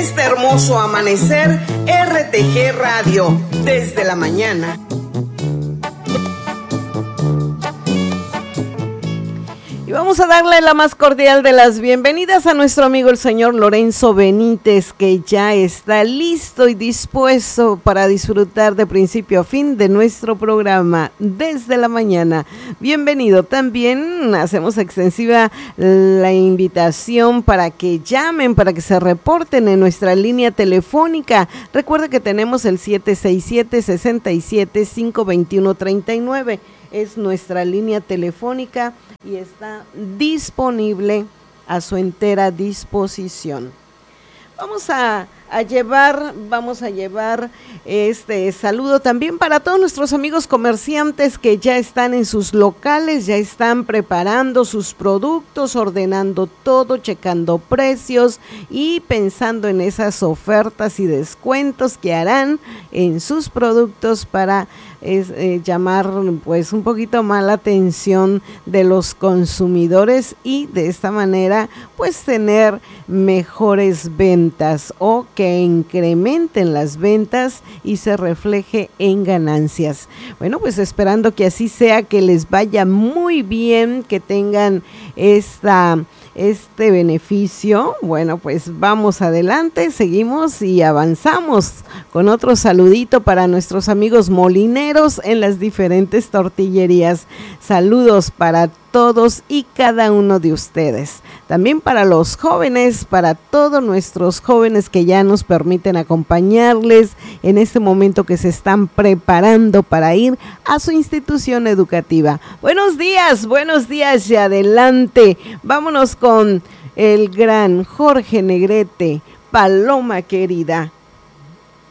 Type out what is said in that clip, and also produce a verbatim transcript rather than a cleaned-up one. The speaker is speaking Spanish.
este hermoso amanecer, R T G Radio, desde la mañana. Y vamos a darle la más cordial de las bienvenidas a nuestro amigo el señor Lorenzo Benítez, que ya está listo y dispuesto para disfrutar de principio a fin de nuestro programa desde la mañana. Bienvenido. También hacemos extensiva la invitación para que llamen, para que se reporten en nuestra línea telefónica. Recuerde que tenemos el siete seis siete, seis siete, cinco dos uno, tres nueve. Es nuestra línea telefónica y está disponible a su entera disposición. Vamos a, a llevar, vamos a llevar este saludo también para todos nuestros amigos comerciantes que ya están en sus locales, ya están preparando sus productos, ordenando todo, checando precios y pensando en esas ofertas y descuentos que harán en sus productos para es eh, llamar pues un poquito más la atención de los consumidores y de esta manera pues tener mejores ventas o que incrementen las ventas y se refleje en ganancias. Bueno, pues esperando que así sea, que les vaya muy bien, que tengan esta este beneficio. Bueno, pues vamos adelante, seguimos y avanzamos con otro saludito para nuestros amigos molineros en las diferentes tortillerías. Saludos para todos y cada uno de ustedes. También para los jóvenes, para todos nuestros jóvenes que ya nos permiten acompañarles en este momento que se están preparando para ir a su institución educativa. Buenos días, buenos días y adelante. Vámonos con el gran Jorge Negrete, Paloma querida.